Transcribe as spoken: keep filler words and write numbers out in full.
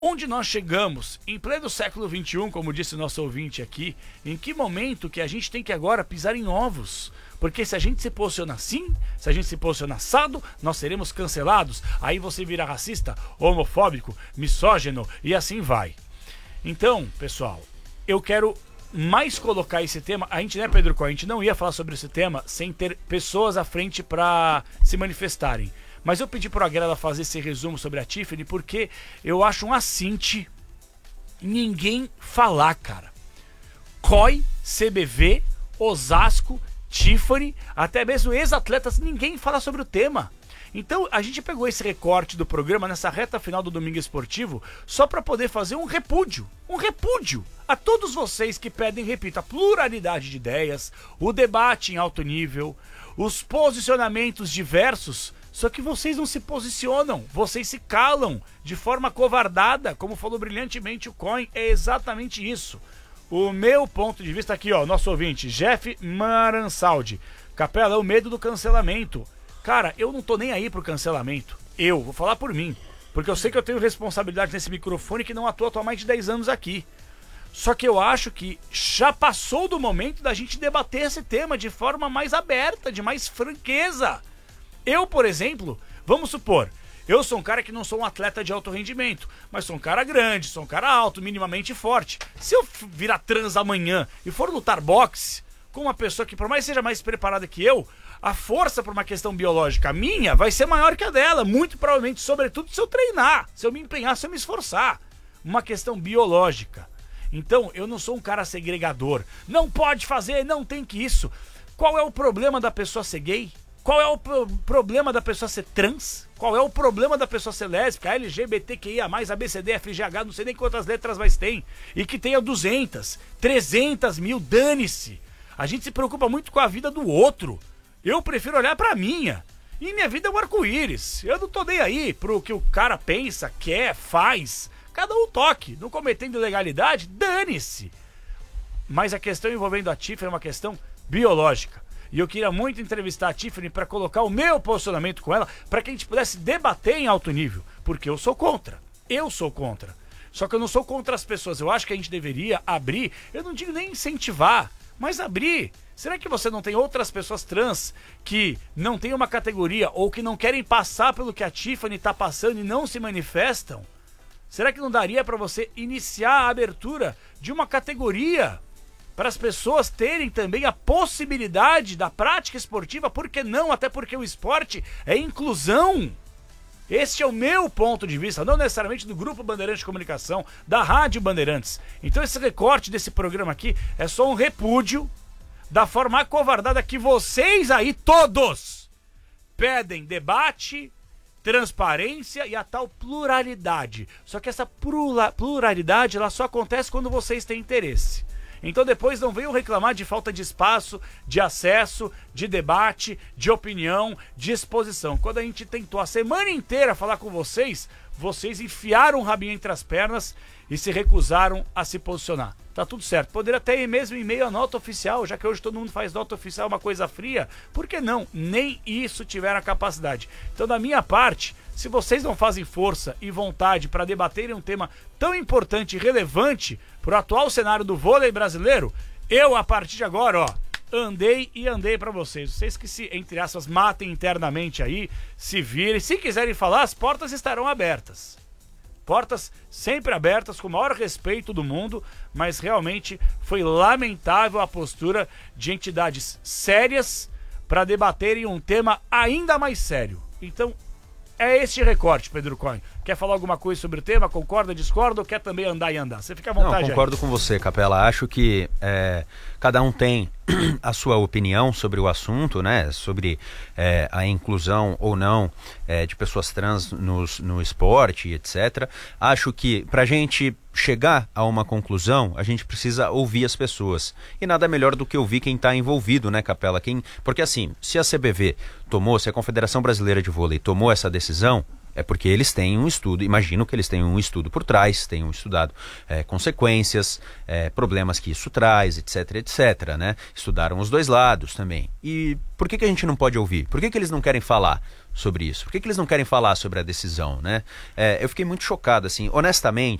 Onde nós chegamos, em pleno século vinte e um, como disse o nosso ouvinte aqui, em que momento que a gente tem que agora pisar em ovos? Porque se a gente se posiciona assim, se a gente se posiciona assado, nós seremos cancelados. Aí você vira racista, homofóbico, misógino e assim vai. Então, pessoal, eu quero mais colocar esse tema. A gente, né, Pedro Cohen, a gente não ia falar sobre esse tema sem ter pessoas à frente para se manifestarem. Mas eu pedi para a Grela fazer esse resumo sobre a Tiffany porque eu acho um assinte ninguém falar, cara. C O I, C B V, Osasco, Tiffany, até mesmo ex-atletas, ninguém fala sobre o tema. Então a gente pegou esse recorte do programa nessa reta final do Domingo Esportivo só para poder fazer um repúdio, um repúdio a todos vocês que pedem, repito, a pluralidade de ideias, o debate em alto nível, os posicionamentos diversos. Só que vocês não se posicionam, vocês se calam de forma covardada, como falou brilhantemente o Cohen, é exatamente isso. O meu ponto de vista aqui, ó, nosso ouvinte, Jeff Maransaldi. Capela, é o medo do cancelamento. Cara, eu não tô nem aí pro cancelamento. Eu, vou falar por mim, porque eu sei que eu tenho responsabilidade nesse microfone que não atua há mais de dez anos aqui. Só que eu acho que já passou do momento da gente debater esse tema de forma mais aberta, de mais franqueza. Eu, por exemplo, vamos supor, eu sou um cara que não sou um atleta de alto rendimento, mas sou um cara grande, sou um cara alto, minimamente forte. Se eu virar trans amanhã e for lutar boxe com uma pessoa que por mais seja mais preparada que eu, a força por uma questão biológica minha vai ser maior que a dela, muito provavelmente, sobretudo se eu treinar, se eu me empenhar, se eu me esforçar. Uma questão biológica. Então, eu não sou um cara segregador. Não pode fazer, não tem que isso. Qual é o problema da pessoa ser gay? Qual é o pro- problema da pessoa ser trans? Qual é o problema da pessoa ser lésbica, L G B T Q I A mais, A B C D, F G H, não sei nem quantas letras mais tem. E que tenha duzentas, trezentas mil, dane-se. A gente se preocupa muito com a vida do outro. Eu prefiro olhar pra minha. E minha vida é um arco-íris. Eu não tô nem aí pro que o cara pensa, quer, faz. Cada um toque. Não cometendo ilegalidade, dane-se. Mas a questão envolvendo a Tiffany é uma questão biológica. E eu queria muito entrevistar a Tiffany para colocar o meu posicionamento com ela, para que a gente pudesse debater em alto nível. Porque eu sou contra. Eu sou contra. Só que eu não sou contra as pessoas. Eu acho que a gente deveria abrir, eu não digo nem incentivar, mas abrir. Será que você não tem outras pessoas trans que não têm uma categoria ou que não querem passar pelo que a Tiffany está passando e não se manifestam? Será que não daria para você iniciar a abertura de uma categoria para as pessoas terem também a possibilidade da prática esportiva? Por que não? Até porque o esporte é inclusão. Este é o meu ponto de vista, não necessariamente do Grupo Bandeirantes de Comunicação, da Rádio Bandeirantes. Então esse recorte desse programa aqui é só um repúdio da forma acovardada que vocês aí todos pedem debate, transparência e a tal pluralidade. Só que essa pluralidade ela só acontece quando vocês têm interesse. Então depois não venham reclamar de falta de espaço, de acesso, de debate, de opinião, de exposição. Quando a gente tentou a semana inteira falar com vocês, vocês enfiaram o rabinho entre as pernas e se recusaram a se posicionar. Tá tudo certo. Poderia até ir mesmo em meio à nota oficial, já que hoje todo mundo faz nota oficial uma coisa fria. Por que não? Nem isso tiveram a capacidade. Então da minha parte, se vocês não fazem força e vontade para debaterem um tema tão importante e relevante para o atual cenário do vôlei brasileiro, eu a partir de agora, ó, andei e andei para vocês. Vocês que se, entre aspas, matem internamente aí, se virem. Se quiserem falar, as portas estarão abertas. Portas sempre abertas, com o maior respeito do mundo, mas realmente foi lamentável a postura de entidades sérias para debaterem um tema ainda mais sério. Então, é este recorte, Pedro Cohen. Quer falar alguma coisa sobre o tema? Concorda, discorda ou quer também andar e andar? Você fica à vontade. Não, concordo aí. com você, Capela. Acho que é, cada um tem a sua opinião sobre o assunto, né? Sobre é, a inclusão ou não é, de pessoas trans no, no esporte, etcétera. Acho que pra gente chegar a uma conclusão, a gente precisa ouvir as pessoas. E nada melhor do que ouvir quem está envolvido, né, Capela? Quem... Porque assim, se a C B V tomou, se a Confederação Brasileira de Vôlei tomou essa decisão, É porque eles têm um estudo, imagino que eles têm um estudo por trás, tenham estudado é, consequências, é, problemas que isso traz, etc, etc, né? Estudaram os dois lados também. E por que, que a gente não pode ouvir? Por que, que eles não querem falar sobre isso? Por que, que eles não querem falar sobre a decisão, né? É, eu fiquei muito chocado, assim, honestamente,